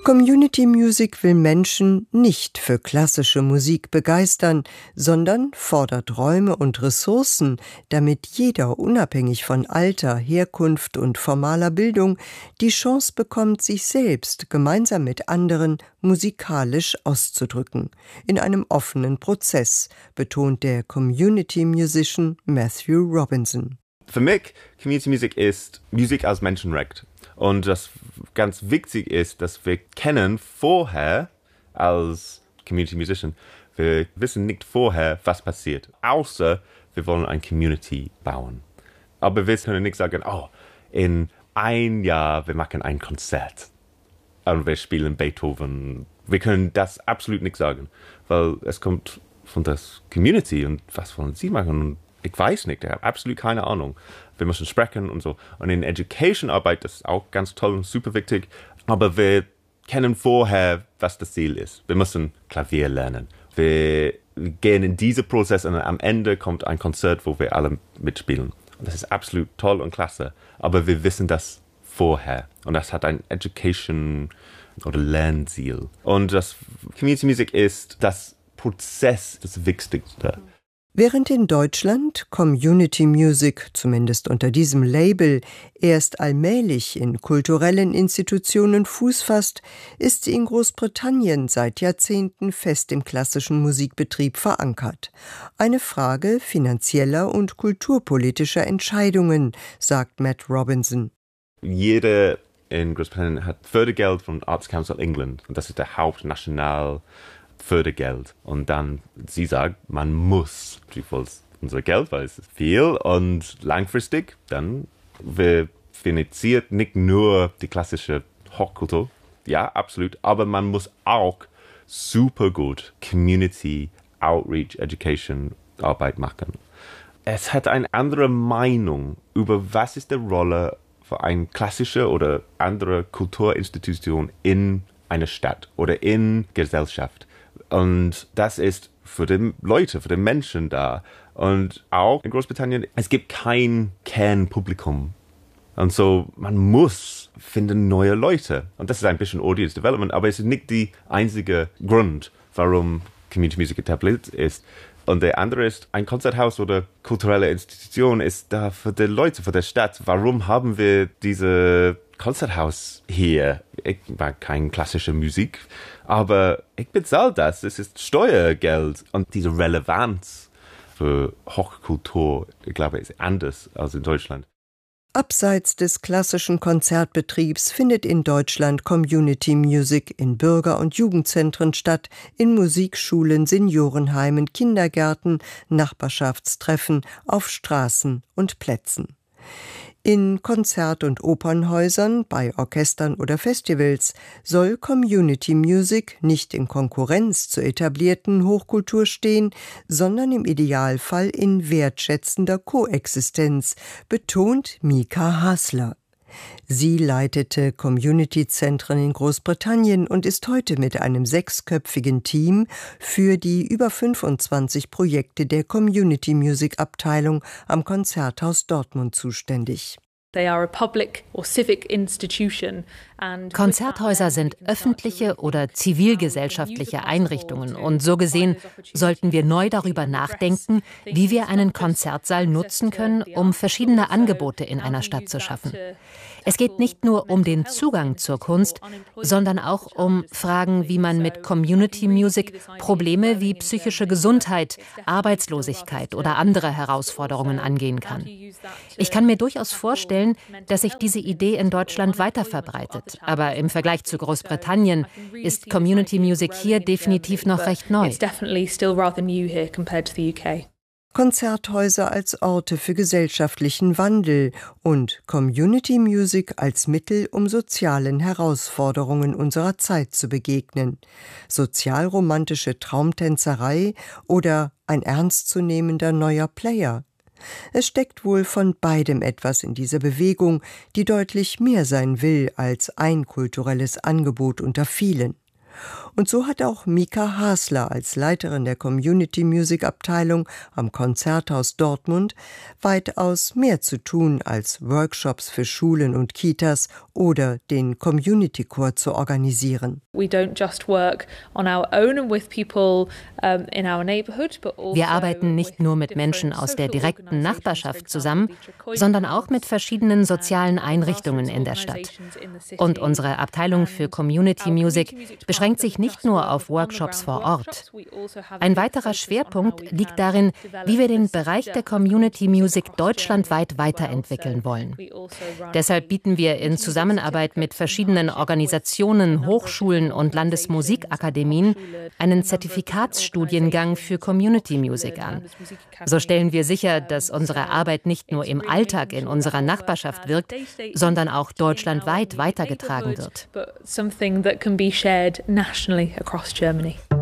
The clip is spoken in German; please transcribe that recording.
Community Music will Menschen nicht für klassische Musik begeistern, sondern fordert Räume und Ressourcen, damit jeder unabhängig von Alter, Herkunft und formaler Bildung die Chance bekommt, sich selbst gemeinsam mit anderen musikalisch auszudrücken. In einem offenen Prozess, betont der Community Musician Matthew Robinson. Für mich, Community Music ist Musik als Menschenrecht. Und das ganz wichtig ist, dass wir kennen vorher als Community Musician, wir wissen nicht vorher, was passiert, außer wir wollen eine Community bauen. Aber wir können nicht sagen, in ein Jahr, wir machen ein Konzert und wir spielen Beethoven. Wir können das absolut nicht sagen, weil es kommt von der Community und was wollen sie machen und ich weiß nicht, ich habe absolut keine Ahnung. Wir müssen sprechen und so. Und in Education-Arbeit, das ist auch ganz toll und super wichtig. Aber wir kennen vorher, was das Ziel ist. Wir müssen Klavier lernen. Wir gehen in diesen Prozess und am Ende kommt ein Konzert, wo wir alle mitspielen. Und das ist absolut toll und klasse. Aber wir wissen das vorher. Und das hat ein Education- oder Lernziel. Und das Community Music ist das Prozess das Wichtigste. Während in Deutschland Community Music, zumindest unter diesem Label, erst allmählich in kulturellen Institutionen Fuß fasst, ist sie in Großbritannien seit Jahrzehnten fest im klassischen Musikbetrieb verankert. Eine Frage finanzieller und kulturpolitischer Entscheidungen, sagt Matt Robinson. Jeder in Großbritannien hat Fördergeld von Arts Council England und das ist der Hauptnational Fördergeld. Und dann, sie sagt, man muss, unser Geld, weil es ist viel und langfristig, dann wir finanziert nicht nur die klassische Hochkultur, ja, absolut, aber man muss auch super gut Community Outreach Education Arbeit machen. Es hat eine andere Meinung über was ist die Rolle für eine klassische oder andere Kulturinstitution in einer Stadt oder in Gesellschaft. Und das ist für die Leute, für die Menschen da. Und auch in Großbritannien, es gibt kein Kernpublikum. Und so, man muss finden neue Leute. Und das ist ein bisschen Audience Development, aber es ist nicht der einzige Grund, warum Community Music etabliert ist. Und der andere ist, ein Konzerthaus oder kulturelle Institution ist da für die Leute, für die Stadt. Warum haben wir diese Konzerthaus hier? Ich mag keine klassische Musik, aber ich bezahle das. Es ist Steuergeld. Und diese Relevanz für Hochkultur, ich glaube, ist anders als in Deutschland. Abseits des klassischen Konzertbetriebs findet in Deutschland Community Music in Bürger- und Jugendzentren statt, in Musikschulen, Seniorenheimen, Kindergärten, Nachbarschaftstreffen, auf Straßen und Plätzen. In Konzert- und Opernhäusern, bei Orchestern oder Festivals soll Community Music nicht in Konkurrenz zur etablierten Hochkultur stehen, sondern im Idealfall in wertschätzender Koexistenz, betont Mika Hasler. Sie leitete Community-Zentren in Großbritannien und ist heute mit einem 6-köpfigen Team für die über 25 Projekte der Community-Music-Abteilung am Konzerthaus Dortmund zuständig. Konzerthäuser sind öffentliche oder zivilgesellschaftliche Einrichtungen und so gesehen sollten wir neu darüber nachdenken, wie wir einen Konzertsaal nutzen können, um verschiedene Angebote in einer Stadt zu schaffen. Es geht nicht nur um den Zugang zur Kunst, sondern auch um Fragen, wie man mit Community Music Probleme wie psychische Gesundheit, Arbeitslosigkeit oder andere Herausforderungen angehen kann. Ich kann mir durchaus vorstellen, dass sich diese Idee in Deutschland weiter verbreitet. Aber im Vergleich zu Großbritannien ist Community Music hier definitiv noch recht neu. Konzerthäuser als Orte für gesellschaftlichen Wandel und Community Music als Mittel, um sozialen Herausforderungen unserer Zeit zu begegnen. Sozialromantische Traumtänzerei oder ein ernstzunehmender neuer Player. Es steckt wohl von beidem etwas in dieser Bewegung, die deutlich mehr sein will als ein kulturelles Angebot unter vielen. Und so hat auch Mika Hasler als Leiterin der Community Music Abteilung am Konzerthaus Dortmund weitaus mehr zu tun, als Workshops für Schulen und Kitas oder den Community Chor zu organisieren. Wir arbeiten nicht nur mit Menschen aus der direkten Nachbarschaft zusammen, sondern auch mit verschiedenen sozialen Einrichtungen in der Stadt. Und unsere Abteilung für Community Music beschränkt sich nicht nur auf Workshops vor Ort. Ein weiterer Schwerpunkt liegt darin, wie wir den Bereich der Community Music deutschlandweit weiterentwickeln wollen. Deshalb bieten wir in Zusammenarbeit mit verschiedenen Organisationen, Hochschulen und Landesmusikakademien einen Zertifikatsstudiengang für Community Music an. So stellen wir sicher, dass unsere Arbeit nicht nur im Alltag in unserer Nachbarschaft wirkt, sondern auch deutschlandweit weitergetragen wird.